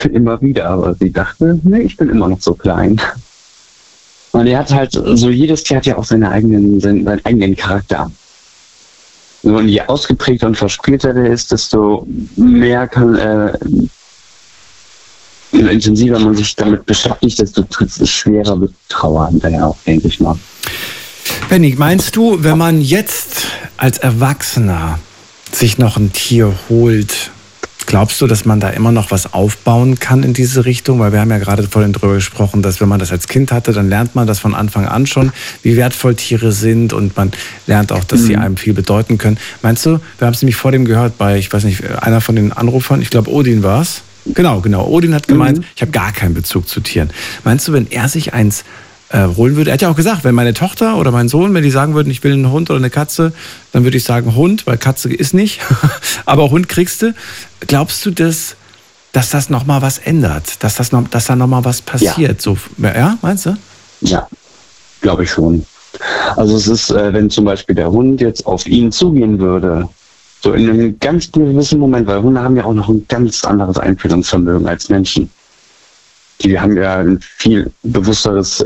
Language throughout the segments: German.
immer wieder, aber sie dachte, nee, ich bin immer noch so klein. Und er hat halt, so jedes Tier hat ja auch seinen eigenen Charakter. Und je ausgeprägter und verspielter der ist, desto mehr intensiver man sich damit beschäftigt, desto schwerer wird Trauer hinterher auch, denke ich mal. Benni, meinst du, wenn man jetzt als Erwachsener sich noch ein Tier holt, glaubst du, dass man da immer noch was aufbauen kann in diese Richtung? Weil wir haben ja gerade vorhin drüber gesprochen, dass wenn man das als Kind hatte, dann lernt man das von Anfang an schon, wie wertvoll Tiere sind und man lernt auch, dass sie einem viel bedeuten können. Meinst du, wir haben es nämlich vor dem gehört bei, ich weiß nicht, einer von den Anrufern, ich glaube Odin war es. Genau. Odin hat gemeint, ich habe gar keinen Bezug zu Tieren. Meinst du, wenn er sich eins holen würde, er hat ja auch gesagt, wenn meine Tochter oder mein Sohn, wenn die sagen würden, ich will einen Hund oder eine Katze, dann würde ich sagen Hund, weil Katze ist nicht, aber Hund kriegst du. Glaubst du, dass das nochmal was ändert? Dass da nochmal was passiert? Ja. So, ja, meinst du? Ja, glaube ich schon. Also es ist, wenn zum Beispiel der Hund jetzt auf ihn zugehen würde, so in einem ganz gewissen Moment, weil Hunde haben ja auch noch ein ganz anderes Einfühlungsvermögen als Menschen. Die haben ja ein viel bewussteres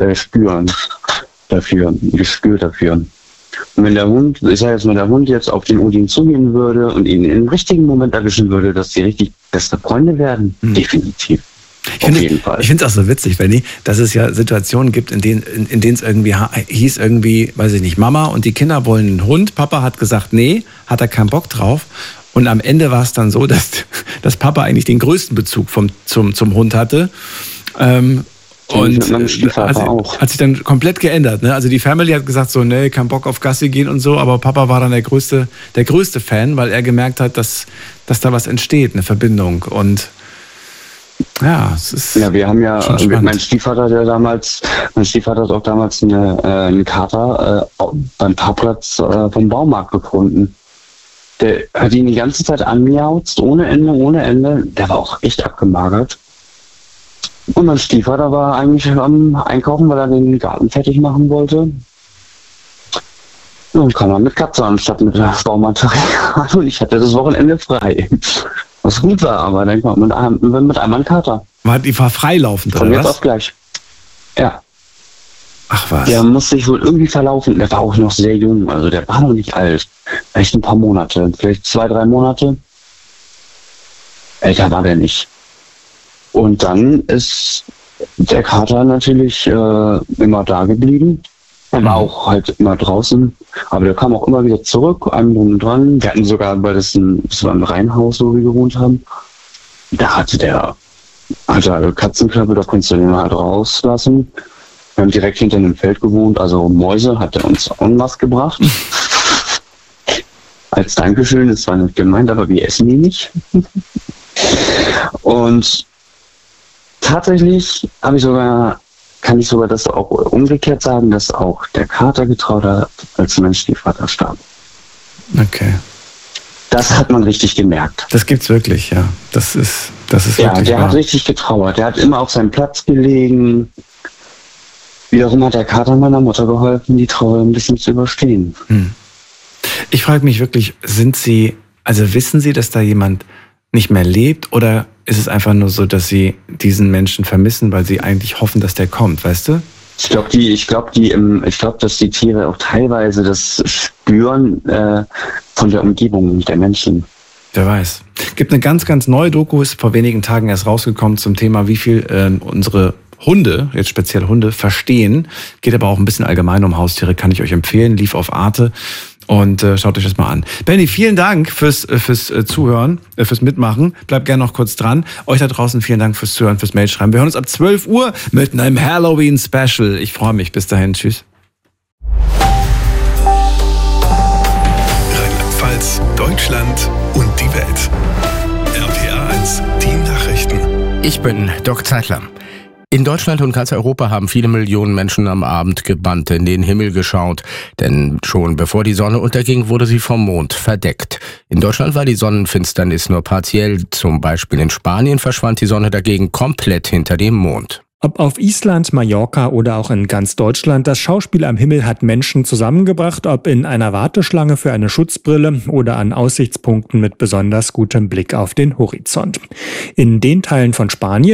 Gespür dafür. Und wenn der Hund, ich sage jetzt mal, der Hund jetzt auf den Odin zugehen würde und ihn im richtigen Moment erwischen würde, dass die richtig beste Freunde werden, definitiv. Auf jeden Fall. Ich finde es auch so witzig, Benni, dass es ja Situationen gibt, in denen es irgendwie hieß, weiß ich nicht, Mama und die Kinder wollen einen Hund. Papa hat gesagt, nee, hat er keinen Bock drauf. Und am Ende war es dann so, dass Papa eigentlich den größten Bezug zum Hund hatte. Und hat sich dann komplett geändert. Ne? Also die Family hat gesagt so, nee, kein Bock auf Gassi gehen und so, aber Papa war dann der größte Fan, weil er gemerkt hat, dass da was entsteht, eine Verbindung. Und ja, es ist. Ja, wir haben ja, mein Stiefvater hat auch damals einen Kater beim Parkplatz vom Baumarkt gefunden. Der hat ihn die ganze Zeit anmiauzt, ohne Ende. Der war auch echt abgemagert. Und mein Stiefvater war eigentlich am Einkaufen, weil er den Garten fertig machen wollte. Und kam er mit Katze anstatt mit Baumaterial. Und ich hatte das Wochenende frei. Was gut war, aber dann kam man mit einmal ein Kater. Die war freilaufend, oder was? Von jetzt auf gleich. Ja. Ach was. Der musste sich wohl irgendwie verlaufen. Der war auch noch sehr jung, also der war noch nicht alt. Vielleicht ein paar Monate, vielleicht 2-3 Monate. Älter war der nicht. Und dann ist der Kater natürlich immer da geblieben. Er war auch halt immer draußen. Aber der kam auch immer wieder zurück, einem drum und dran. Wir hatten sogar, weil das war ein Reihenhaus, wo wir gewohnt haben. Da hatte er Katzenkörper, da konntest du den halt rauslassen. Wir haben direkt hinter einem Feld gewohnt, also Mäuse hat er uns en masse gebracht. Als Dankeschön, das war nicht gemeint, aber wir essen die nicht. Und tatsächlich kann ich sogar das auch umgekehrt sagen, dass auch der Kater getraut hat, als mein Stiefvater starb. Okay. Das hat man richtig gemerkt. Das gibt's wirklich, ja. Das ist ja, wirklich der wahr. hat richtig getrauert. Der hat immer auf seinem Platz gelegen. Wiederum hat der Kater meiner Mutter geholfen, die Trauer ein bisschen zu überstehen. Ich frage mich wirklich, wissen Sie, dass da jemand nicht mehr lebt, oder ist es einfach nur so, dass Sie diesen Menschen vermissen, weil Sie eigentlich hoffen, dass der kommt, weißt du? Ich glaube, dass die Tiere auch teilweise das spüren von der Umgebung der Menschen. Wer weiß. Gibt eine ganz, ganz neue Doku, ist vor wenigen Tagen erst rausgekommen zum Thema, wie viel unsere Hunde, jetzt speziell Hunde, verstehen. Geht aber auch ein bisschen allgemein um Haustiere, kann ich euch empfehlen. Lief auf Arte. Und schaut euch das mal an. Benni, vielen Dank fürs Zuhören, fürs Mitmachen. Bleibt gerne noch kurz dran. Euch da draußen vielen Dank fürs Zuhören, fürs Mailschreiben. Wir hören uns ab 12 Uhr mit einem Halloween-Special. Ich freue mich. Bis dahin. Tschüss. Rheinland-Pfalz, Deutschland und die Welt. RPA 1, die Nachrichten. Ich bin Doc Zeitler. In Deutschland und ganz Europa haben viele Millionen Menschen am Abend gebannt in den Himmel geschaut. Denn schon bevor die Sonne unterging, wurde sie vom Mond verdeckt. In Deutschland war die Sonnenfinsternis nur partiell. Zum Beispiel in Spanien verschwand die Sonne dagegen komplett hinter dem Mond. Ob auf Island, Mallorca oder auch in ganz Deutschland, das Schauspiel am Himmel hat Menschen zusammengebracht, ob in einer Warteschlange für eine Schutzbrille oder an Aussichtspunkten mit besonders gutem Blick auf den Horizont. In den Teilen von Spanien,